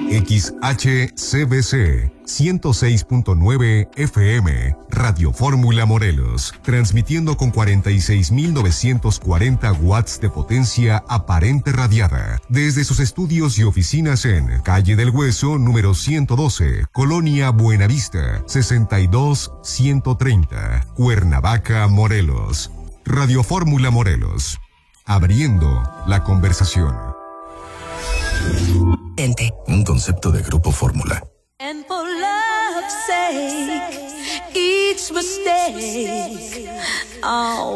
XHCBC 106.9 FM, Radio Fórmula Morelos, transmitiendo con 46.940 watts de potencia aparente radiada, desde sus estudios y oficinas en Calle del Hueso, número 112, Colonia Buenavista, 62130, Cuernavaca, Morelos. Radio Fórmula Morelos, abriendo la conversación. Un concepto de Grupo Fórmula. And for love's sake, each mistake, oh,